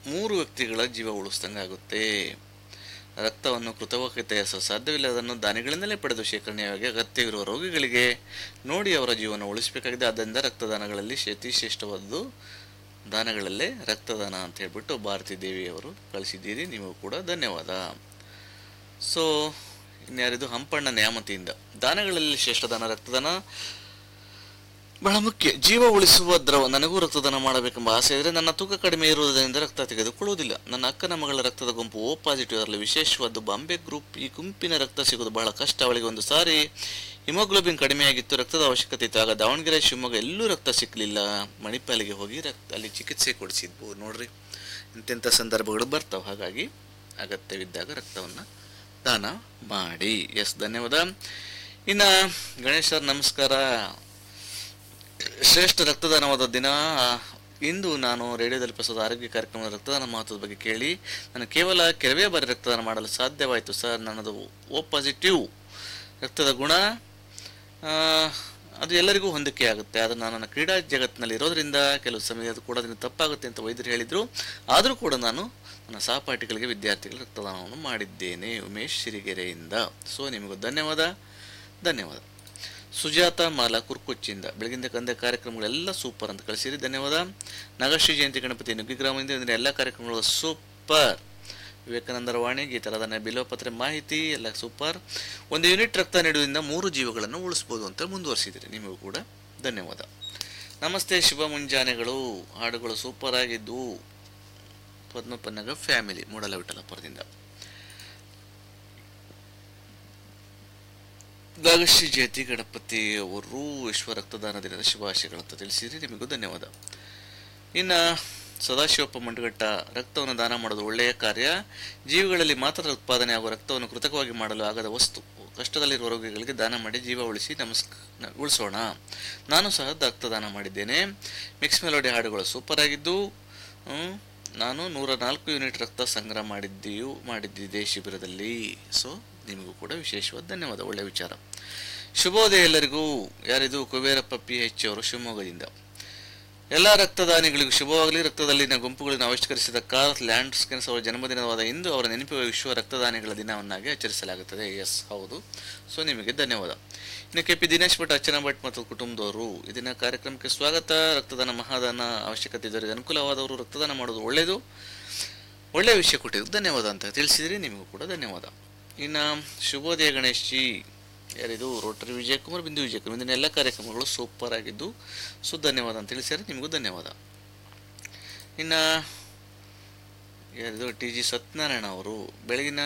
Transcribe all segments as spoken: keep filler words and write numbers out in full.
ಮೂರು ವ್ಯಕ್ತಿಗಳ ಜೀವ ಉಳಿಸ್ದಂಗಾಗುತ್ತೆ. ರಕ್ತವನ್ನು ಕೃತಕವಾಗಿ ತಯಾರಿಸಲು ಸಾಧ್ಯವಿಲ್ಲ, ಅದನ್ನು ದಾನಿಗಳಿಂದಲೇ ಪಡೆದು ಶೇಖರಣೆಯಾಗಿ ಅಗತ್ಯವಿರುವ ರೋಗಿಗಳಿಗೆ ನೋಡಿ ಅವರ ಜೀವನ ಉಳಿಸಬೇಕಾಗಿದೆ. ಆದ್ದರಿಂದ ರಕ್ತದಾನಗಳಲ್ಲಿ ಅತಿ ಶ್ರೇಷ್ಠವಾದದ್ದು ದಾನಗಳಲ್ಲೇ ರಕ್ತದಾನ ಅಂತ ಹೇಳ್ಬಿಟ್ಟು ಭಾರತೀ ದೇವಿಯವರು ಕಳಿಸಿದ್ದೀರಿ, ನೀವು ಕೂಡ ಧನ್ಯವಾದ. ಸೊ ಇನ್ಯಾರಿದು ಹಂಪಣ್ಣ ನ್ಯಾಮತಿಯಿಂದ, ದಾನಗಳಲ್ಲಿ ಶ್ರೇಷ್ಠ ದಾನ ರಕ್ತದಾನ ಬಹಳ ಮುಖ್ಯ. ಜೀವ ಉಳಿಸುವ ದ್ರವ. ನನಗೂ ರಕ್ತದಾನ ಮಾಡಬೇಕೆಂಬ ಆಸೆ ಇದ್ದರೆ ನನ್ನ ತೂಕ ಕಡಿಮೆ ಇರುವುದರಿಂದ ರಕ್ತ ತೆಗೆದುಕೊಳ್ಳುವುದಿಲ್ಲ. ನನ್ನ ಅಕ್ಕನ ಮಗಳ ರಕ್ತದ ಗುಂಪು ಓ ಪಾಸಿಟಿವ್, ಅದರಲ್ಲಿ ವಿಶೇಷವಾದ ಬಾಂಬೆ ಗ್ರೂಪ್. ಈ ಗುಂಪಿನ ರಕ್ತ ಸಿಗೋದು ಬಹಳ ಕಷ್ಟ. ಅವಳಿಗೆ ಒಂದು ಸಾರಿ ಹಿಮೋಗ್ಲೋಬಿನ್ ಕಡಿಮೆಯಾಗಿತ್ತು, ರಕ್ತದ ಅವಶ್ಯಕತೆ ಇತ್ತು. ಆಗ ದಾವಣಗೆರೆ, ಶಿವಮೊಗ್ಗ ಎಲ್ಲೂ ರಕ್ತ ಸಿಕ್ಕಲಿಲ್ಲ. ಮಣಿಪಾಲಿಗೆ ಹೋಗಿ ರಕ್ತ ಅಲ್ಲಿ ಚಿಕಿತ್ಸೆ ಕೊಡಿಸಿದ್ವು. ನೋಡ್ರಿ ಇಂತೆಂಥ ಸಂದರ್ಭಗಳು ಬರ್ತಾವೆ. ಹಾಗಾಗಿ ಅಗತ್ಯವಿದ್ದಾಗ ರಕ್ತವನ್ನು ದಾನ ಮಾಡಿ. ಎಸ್, ಧನ್ಯವಾದ. ಇನ್ನು ಗಣೇಶ್ ಸರ್ ನಮಸ್ಕಾರ. ಶ್ರೇಷ್ಠ ರಕ್ತದಾನವಾದ ದಿನ ಇಂದು. ನಾನು ರೇಡಿಯೋದಲ್ಲಿ ಪ್ರಸ್ತುತ ಆರೋಗ್ಯ ಕಾರ್ಯಕ್ರಮದ ರಕ್ತದಾನ ಮಹತ್ವದ ಬಗ್ಗೆ ಕೇಳಿ ನಾನು ಕೇವಲ ಕೆಲವೇ ಬಾರಿ ರಕ್ತದಾನ ಮಾಡಲು ಸಾಧ್ಯವಾಯಿತು ಸರ್. ನನ್ನದು ಓ ಪಾಸಿಟಿವ್. ರಕ್ತದ ಗುಣ ಅದು ಎಲ್ಲರಿಗೂ ಹೊಂದಿಕೆ ಆಗುತ್ತೆ. ಆದರೆ ನಾನು ನನ್ನ ಕ್ರೀಡಾ ಜಗತ್ತಿನಲ್ಲಿ ಇರೋದ್ರಿಂದ ಕೆಲವು ಸಮಯ ಅದು ಕೂಡ ಅದನ್ನು ತಪ್ಪಾಗುತ್ತೆ ಅಂತ ವೈದ್ಯರು ಹೇಳಿದರು. ಆದರೂ ಕೂಡ ನಾನು ನನ್ನ ಸಹಪಾಠಿಗಳಿಗೆ, ವಿದ್ಯಾರ್ಥಿಗಳ ರಕ್ತದಾನವನ್ನು ಮಾಡಿದ್ದೇನೆ. ಉಮೇಶ್ ಸಿರಿಗೆರೆಯಿಂದ. ಸೊ ನಿಮಗೂ ಧನ್ಯವಾದ ಧನ್ಯವಾದ. ಸುಜಾತ ಮಾಲಾ ಕುರ್ಕೊಚ್ಚಿಯಿಂದ, ಬೆಳಗಿಂದ ಕಂದ ಕಾರ್ಯಕ್ರಮಗಳೆಲ್ಲ ಸೂಪರ್ ಅಂತ ಕಳಿಸಿರಿ, ಧನ್ಯವಾದ. ನಾಗಶ್ರೀ ಜಯಂತಿ ಗಣಪತಿ ನುಗ್ಗಿ ಗ್ರಾಮದಿಂದ ಇಂದಿನ ಎಲ್ಲ ಕಾರ್ಯಕ್ರಮಗಳು ಸೂಪರ್. ವಿವೇಕಾನಂದರ ವಾಣಿ, ಗೀತರಾಧನೆ, ಬಿಲೋಪತ್ರೆ ಮಾಹಿತಿ ಎಲ್ಲ ಸೂಪರ್. ಒಂದು ಯೂನಿಟ್ ರಕ್ತ ನೀಡುವುದರಿಂದ ಮೂರು ಜೀವಗಳನ್ನು ಉಳಿಸ್ಬೋದು ಅಂತ ಮುಂದುವರಿಸಿದಿರಿ, ನಿಮಗೂ ಕೂಡ ಧನ್ಯವಾದ. ನಮಸ್ತೆ, ಶುಭ ಮುಂಜಾನೆಗಳು. ಹಾಡುಗಳು ಸೂಪರ್ ಆಗಿದ್ದು. ಪದ್ಮಪನ್ನಗ ಫ್ಯಾಮಿಲಿ, ಮೂಡಲ ವಿಠಲಪುರದಿಂದ. ನಾಗಶ್ರೀ ಜಯಂತಿ ಗಣಪತಿ ಅವರು ವಿಶ್ವ ರಕ್ತದಾನ ದಿನದ ಶುಭಾಶಯಗಳಂತ ತಿಳಿಸಿರಿ, ನಿಮಗೂ ಧನ್ಯವಾದ. ಇನ್ನು ಸದಾಶಿವಪ್ಪ ಮಂಡಗಟ್ಟ, ರಕ್ತವನ್ನು ದಾನ ಮಾಡೋದು ಒಳ್ಳೆಯ ಕಾರ್ಯ. ಜೀವಿಗಳಲ್ಲಿ ಮಾತ್ರ ಉತ್ಪಾದನೆ ಆಗುವ ರಕ್ತವನ್ನು ಕೃತಕವಾಗಿ ಮಾಡಲು ಆಗದ ವಸ್ತು. ಕಷ್ಟದಲ್ಲಿರುವ ರೋಗಿಗಳಿಗೆ ದಾನ ಮಾಡಿ ಜೀವ ಉಳಿಸಿ ನಮಸ್ಕ ಉಳಿಸೋಣ. ನಾನು ಸಹ ರಕ್ತದಾನ ಮಾಡಿದ್ದೇನೆ. ಮಿಕ್ಸ್ ಮೆಲೋಡಿ ಹಾಡುಗಳು ಸೂಪರ್ ಆಗಿದ್ದು. ನಾನು ನೂರ ನಾಲ್ಕು ಯೂನಿಟ್ ರಕ್ತ ಸಂಗ್ರಹ ಮಾಡಿದ್ದೀಯು ಮಾಡಿದ್ದಿದೆ ಶಿಬಿರದಲ್ಲಿ. ಸೊ ನಿಮಗೂ ಕೂಡ ವಿಶೇಷವಾದ ಧನ್ಯವಾದ, ಒಳ್ಳೆಯ ವಿಚಾರ. ಶುಭೋದಯ ಎಲ್ಲರಿಗೂ. ಯಾರಿದು? ಕುಬೇರಪ್ಪ ಪಿ ಎಚ್ ಅವರು, ಶಿವಮೊಗ್ಗದಿಂದ. ಎಲ್ಲ ರಕ್ತದಾನಿಗಳಿಗೂ ಶುಭವಾಗಲಿ. ರಕ್ತದಲ್ಲಿನ ಗುಂಪುಗಳನ್ನು ಆವಿಷ್ಕರಿಸಿದ ಕಾರ್ಲ್ ಲ್ಯಾಂಡ್ಸ್ಕೆನ್ಸ್ ಅವರ ಜನ್ಮದಿನವಾದ ಇಂದು ಅವರ ನೆನಪಿಗೆ ವಿಶ್ವ ರಕ್ತದಾನಿಗಳ ದಿನವನ್ನಾಗಿ ಆಚರಿಸಲಾಗುತ್ತದೆ. ಎಸ್, ಹೌದು. ಸೊ ನಿಮಗೆ ಧನ್ಯವಾದ. ಇನ್ನು ಕೆ ಪಿ ದಿನೇಶ್ ಭಟ್, ಅರ್ಚನಾ ಭಟ್ ಮತ್ತು ಕುಟುಂಬದವರು, ಇದನ್ನ ಕಾರ್ಯಕ್ರಮಕ್ಕೆ ಸ್ವಾಗತ. ರಕ್ತದಾನ ಮಹಾದಾನ, ಅವಶ್ಯಕತೆ ಇದ್ದವರಿಗೆ ಅನುಕೂಲವಾದವರು ರಕ್ತದಾನ ಮಾಡೋದು ಒಳ್ಳೆಯದು, ಒಳ್ಳೆಯ ವಿಷಯ ಕೊಟ್ಟಿದ್ದು ಧನ್ಯವಾದ ಅಂತ ತಿಳಿಸಿದ್ರಿ, ನಿಮಗೂ ಕೂಡ ಧನ್ಯವಾದ. ಇನ್ನು ಶುಭೋದಯ ಗಣೇಶ್ ಜಿ, ಯಾರಿದು? ರೋಟರಿ ವಿಜಯಕುಮಾರ್, ಬಿಂದು ವಿಜಯಕುಮಾರ್, ಇಂದಿನ ಎಲ್ಲ ಕಾರ್ಯಕ್ರಮಗಳು ಸೂಪರ್ ಆಗಿದ್ದು. ಸೊ ಧನ್ಯವಾದ ಅಂತ ತಿಳಿಸಿದ್ರೆ, ನಿಮಗೂ ಧನ್ಯವಾದ. ಇನ್ನು ಯಾರಿದು? ಟಿ ಜಿ ಸತ್ಯನಾರಾಯಣ ಅವರು, ಬೆಳಗಿನ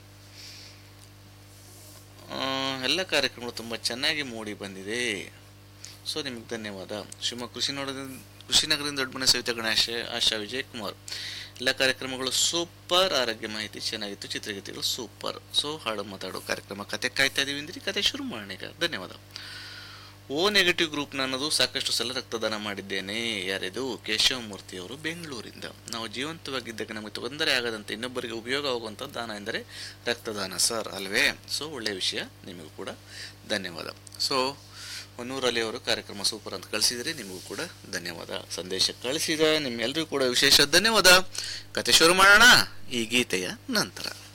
ಎಲ್ಲ ಕಾರ್ಯಕ್ರಮಗಳು ತುಂಬ ಚೆನ್ನಾಗಿ ಮೂಡಿ ಬಂದಿದೆ. ಸೊ ನಿಮಗೆ ಧನ್ಯವಾದ. ಶಿವಮೊಗ್ಗ ಕೃಷಿ ನೋಡೋದ ಕೃಷಿನಗರದಿಂದ ದೊಡ್ಡಮನೆ ಸವಿತಾ ಗಣೇಶ, ಆಶಾ ವಿಜಯಕುಮಾರ್, ಎಲ್ಲ ಕಾರ್ಯಕ್ರಮಗಳು ಸೂಪರ್. ಆರೋಗ್ಯ ಮಾಹಿತಿ ಚೆನ್ನಾಗಿತ್ತು, ಚಿತ್ರಗೀತೆಗಳು ಸೂಪರ್. ಸೊ ಹಾಡು ಮಾತಾಡೋ ಕಾರ್ಯಕ್ರಮ ಕತೆ ಕಾಯ್ತಾ ಇದೀವಿ ಅಂದ್ರೆ ಕತೆ ಶುರು ಮಾಡೋಣ ಈಗ. ಧನ್ಯವಾದ. ಓ ನೆಗೆಟಿವ್ ಗ್ರೂಪ್ ನನ್ನದು ಸಾಕಷ್ಟು ಸಲ ರಕ್ತದಾನ ಮಾಡಿದ್ದೇನೆ. ಯಾರಿದು? ಕೇಶವಮೂರ್ತಿ ಅವರು, ಬೆಂಗಳೂರಿಂದ. ನಾವು ಜೀವಂತವಾಗಿದ್ದಾಗ ನಮಗೆ ತೊಂದರೆ ಆಗದಂತೆ ಇನ್ನೊಬ್ಬರಿಗೆ ಉಪಯೋಗ ಆಗುವಂಥ ದಾನ ಎಂದರೆ ರಕ್ತದಾನ ಸರ್, ಅಲ್ವೇ? ಸೊ ಒಳ್ಳೆಯ ವಿಷಯ, ನಿಮಗೂ ಕೂಡ ಧನ್ಯವಾದ. ಸೊ ಹೊನ್ನೂರಲ್ಲಿ ಅವರು ಕಾರ್ಯಕ್ರಮ ಸೂಪರ್ ಅಂತ ಕಳಿಸಿದರೆ, ನಿಮಗೂ ಕೂಡ ಧನ್ಯವಾದ. ಸಂದೇಶ ಕಳಿಸಿದ ನಿಮ್ಮೆಲ್ಲರಿಗೂ ಕೂಡ ವಿಶೇಷ ಧನ್ಯವಾದ. ಕತೆ ಶುರು ಮಾಡೋಣ ಈ ಗೀತೆಯ ನಂತರ.